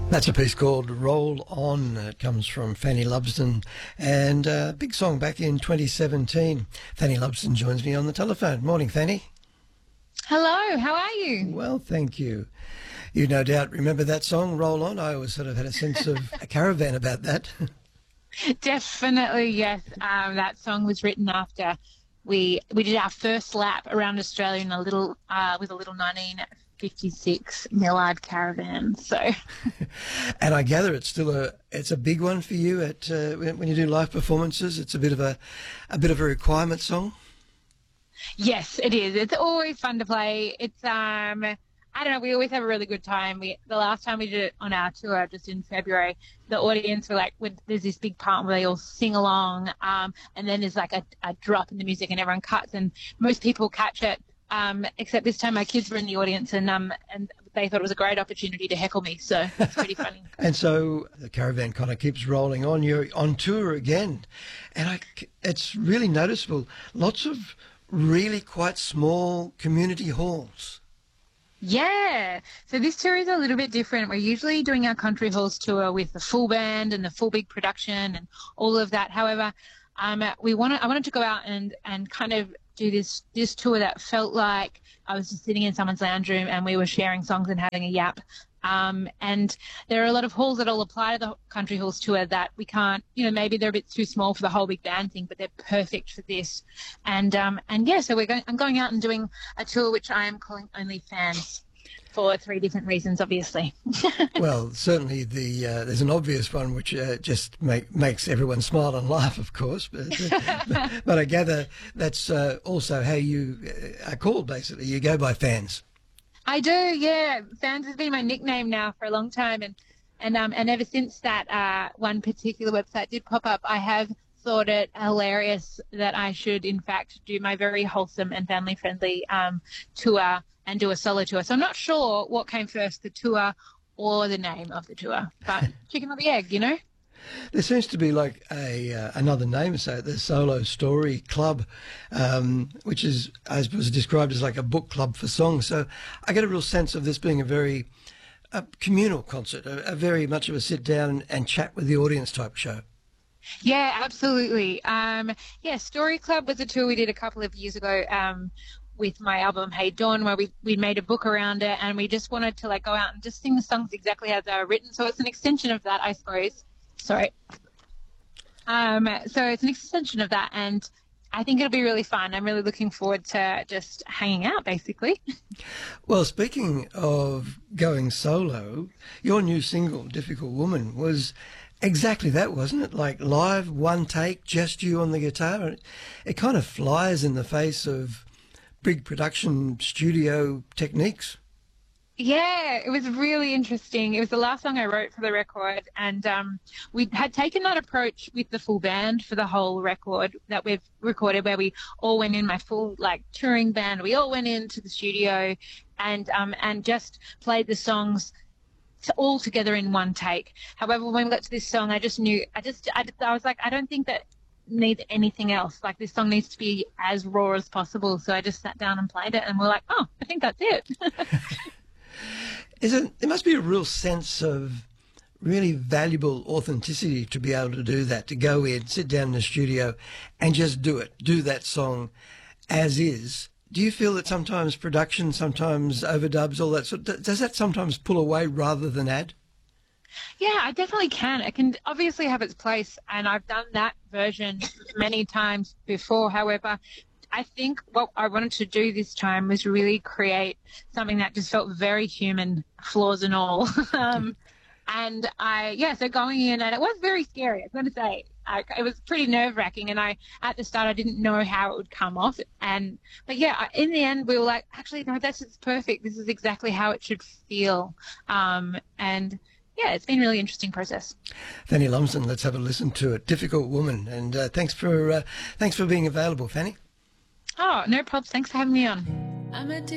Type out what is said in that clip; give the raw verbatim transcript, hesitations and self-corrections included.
That's a piece called Roll On. It comes from Fanny Lubsdon, and a big song back in twenty seventeen. Fanny Lubsdon joins me on the telephone. Morning, Fanny. Hello, how are you? Well, thank you. You no doubt remember that song, Roll On. I always sort of had a sense of a caravan about that. Definitely, yes. Um, that song was written after we we did our first lap around Australia in a little uh, with a little nineteen fifty-six Millard Caravan. So, and I gather it's still a it's a big one for you at uh, when, when you do live performances. It's a bit of a a bit of a requirement song. Yes, it is. It's always fun to play. It's um. I don't know, we always have a really good time. We The last time we did it on our tour, just in February, the audience were like, with, there's this big part where they all sing along, um, and then there's like a, a drop in the music and everyone cuts, and most people catch it, um, except this time my kids were in the audience, and um, and they thought it was a great opportunity to heckle me, so it's pretty funny. And so the caravan kind of keeps rolling on. You're on tour again, and I, it's really noticeable. Lots of really quite small community halls. Yeah, so this tour is a little bit different. We're usually doing our country halls tour with the full band and the full big production and all of that. However, um, we wanted I wanted to go out and, and kind of do this this tour that felt like I was just sitting in someone's lounge room and we were sharing songs and having a yap. Um, and there are a lot of halls that all apply to the country halls tour that we can't, you know, maybe they're a bit too small for the whole big band thing, but they're perfect for this. And um, and yeah, so we're going. I'm going out and doing a tour which I am calling Only Fans for three different reasons, obviously. Well, certainly the uh, there's an obvious one which uh, just make, makes everyone smile and laugh, of course. But, but, but I gather that's uh, also how you are called. Basically, you go by fans. I do, yeah. Fans has been my nickname now for a long time, and and um and ever since that uh, one particular website did pop up, I have thought it hilarious that I should, in fact, do my very wholesome and family-friendly um, tour and do a solo tour. So I'm not sure what came first, the tour or the name of the tour, but chicken or the egg, you know? There seems to be like a uh, another name, so the Solo Story Club, um, which is, I suppose, described as like a book club for songs. So I get a real sense of this being a very uh, communal concert, a, a very much of a sit down and, and chat with the audience type show. Yeah, absolutely. Um, yeah, Story Club was a tour we did a couple of years ago um, with my album Hey Dawn, where we, we made a book around it, and we just wanted to like go out and just sing the songs exactly as they were written. So it's an extension of that, I suppose. Sorry. Um, so it's an extension of that, and I think it'll be really fun. I'm really looking forward to just hanging out, basically. Well, speaking of going solo, your new single, Difficult Woman, was exactly that, wasn't it? Like live, one take, just you on the guitar. It, it kind of flies in the face of big production studio techniques. Yeah, it was really interesting. It was the last song I wrote for the record, and um, we had taken that approach with the full band for the whole record that we've recorded, where we all went in, my full like touring band. We all went into the studio and um, and just played the songs to all together in one take. However, when we got to this song, I just knew, I just, I, I was like, I don't think that needs anything else. Like, this song needs to be as raw as possible. So I just sat down and played it, and we're like, oh, I think that's it. Is it, there must be a real sense of really valuable authenticity to be able to do that, to go in, sit down in the studio and just do it, do that song as is. Do you feel that sometimes production, sometimes overdubs, all that sort of, does that sometimes pull away rather than add? Yeah, I definitely can. It can obviously have its place, and I've done that version many times before. However, I think what I wanted to do this time was really create something that just felt very human, flaws and all. um, and I, yeah, so going in, and it was very scary, I was going to say. I, it was pretty nerve-wracking, and I, at the start, I didn't know how it would come off. And but yeah, I, in the end, we were like, actually, no, that's just perfect. This is exactly how it should feel. Um, and yeah, it's been a really interesting process. Fanny Lubsdon, let's have a listen to it. Difficult Woman, and uh, thanks for uh, thanks for being available, Fanny. Oh, no problems. Thanks for having me on. I'm a